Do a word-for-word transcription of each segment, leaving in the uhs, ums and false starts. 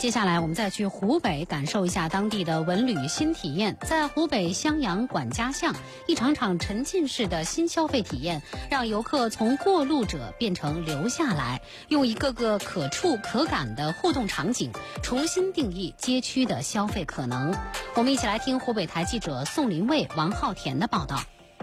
接下来我们再去湖北感受一下当地的文旅新体验。在湖北襄阳管家巷，一场场沉浸式的新消费体验，让游客从过路者变成留下来，用一个个可触可感的互动场景，重新定义街区的消费可能。我们一起来听湖北台记者宋林卫、王浩田的报道。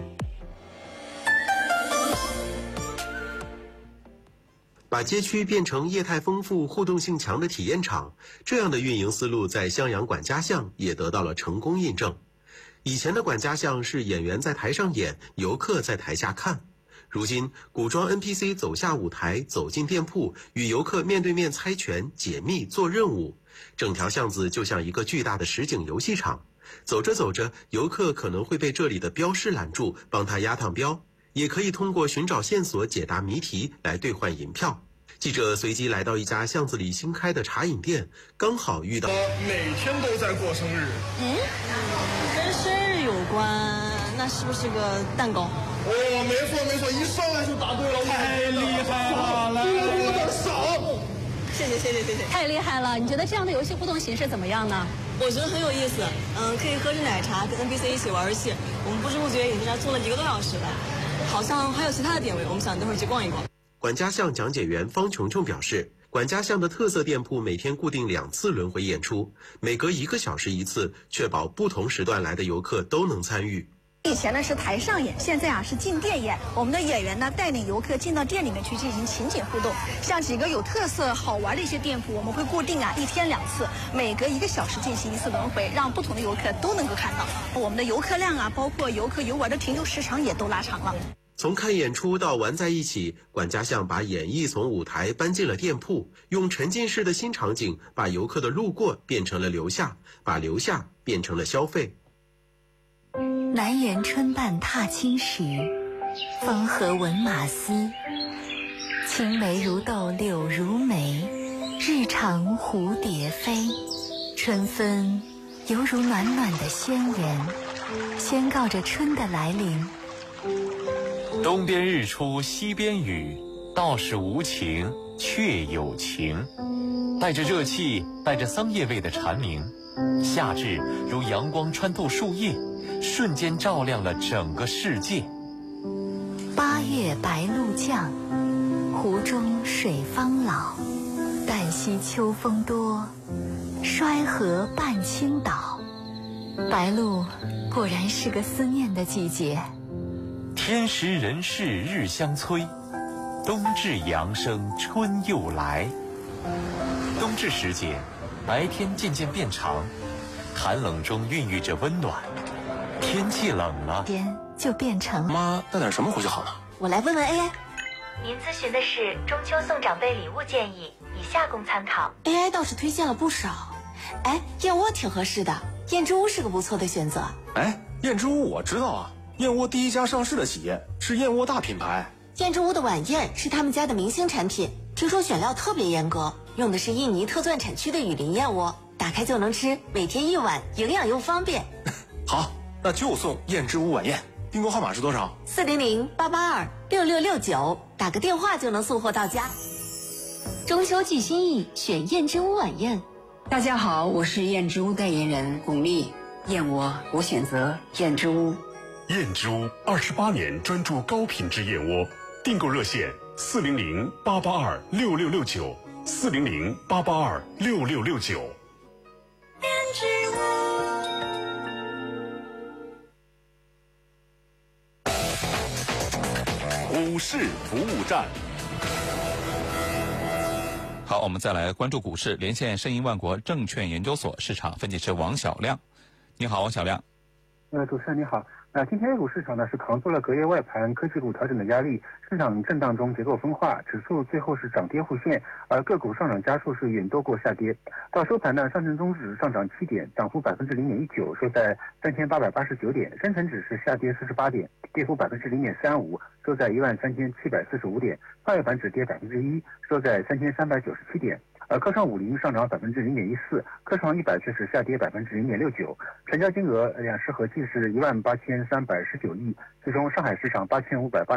把街区变成业态丰富、互动性强的体验场，这样的运营思路在襄阳管家巷也得到了成功印证。以前的管家巷是演员在台上演，游客在台下看。如今，古装 N P C 走下舞台，走进店铺，与游客面对面猜拳、解密、做任务。整条巷子就像一个巨大的实景游戏场。走着走着，游客可能会被这里的标识拦住，帮他压趟标。也可以通过寻找线索、解答谜题来兑换银票。记者随机来到一家巷子里新开的茶饮店，刚好遇到。 每天都在过生日。 嗯，跟生日有关，那是不是个蛋糕？ 哦，没错没错，一上来就答对了， 太厉害了！来， 有点少。 谢谢谢谢谢谢， 太厉害了！你觉得这样的游戏互动形式怎么样呢？ 我觉得很有意思。嗯，可以喝着奶茶，跟 N P C 一起玩游戏。我们不知不觉已经在这坐了一个多小时了。好像还有其他的点位，我们想等会儿去逛一逛。 管家巷讲解员方琼琼表示，管家巷的特色店铺每天固定两次轮回演出，每隔一个小时一次，确保不同时段来的游客都能参与。 以前呢是台上演，现在啊是进店演。我们的演员呢带领游客进到店里面去进行情景互动。像几个有特色、好玩的一些店铺，我们会固定啊一天两次，每隔一个小时进行一次轮回，让不同的游客都能够看到。我们的游客量啊，包括游客游玩的停留时长也都拉长了。 从看演出到玩在一起，管家巷把演绎从舞台搬进了店铺，用沉浸式的新场景把游客的路过变成了留下，把留下变成了消费。 南园春半踏青时，风和闻马嘶。青梅如豆柳如眉，日长蝴蝶飞。春分犹如暖暖的宣言，宣告着春的来临。 东边日出西边雨，道是无晴却有晴。带着热气，带着桑叶味的蝉鸣，夏至如阳光穿透树叶，瞬间照亮了整个世界。 八月白露降，湖中水方老。旦夕秋风多，衰河半倾倒。白露果然是个思念的季节。 天时人事日相催，冬至阳生春又来。冬至时节，白天渐渐变长，寒冷中孕育着温暖。天气冷了， 天就变成妈带点什么回去好呢？ 我来问问 A I。 您咨询的是中秋送长辈礼物建议，以下供参考。 A I 倒是推荐了不少。哎，燕窝挺合适的，燕之屋是个不错的选择。 哎，燕之屋我知道啊，燕窝第一家上市的企业，是燕窝大品牌。 燕之屋的晚宴是他们家的明星产品，听说选料特别严格，用的是印尼特钻产区的雨林燕窝，打开就能吃，每天一碗，营养又方便。 好，那就送燕之屋晚宴。订购号码是多少？ 四零零八八二六六六九，打个电话就能送货到家。 中秋寄心意，选燕之屋晚宴。 大家好，我是燕之屋代言人巩俐。燕窝我选择燕之屋。 燕之屋二十八年专注高品质燕窝，订购热线四零零八八二六六六九，四零零八八二六六六九。 燕之屋。 股市服务站。 好，我们再来关注股市，连线申银万国证券研究所市场分析师王小亮。你好，王小亮。 呃，主持人你好。那今天 A 股市场呢是扛住了隔夜外盘科技股调整的压力，市场震荡中结构分化，指数最后是涨跌互现，而个股上涨家数是远多过下跌。到收盘呢，上证综指上涨七点，涨幅百分之零点一九，收在三千八百八十九点；深成指是下跌四十八点，跌幅百分之零点三五，收在一万三千七百四十五点；创业板指跌百分之一，收在三千三百九十七点。而科创五零上涨百分之零点一四，科创一百却是下跌百分之零点六九，成交金额两市合计是一万八千三百十九亿，其中上海市场八千五百八。